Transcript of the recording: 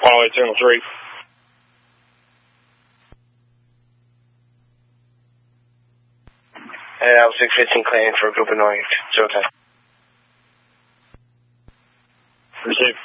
Apollo 8 Signal 3. Alpha 615 claiming for a group of noise. Showtime. Receive.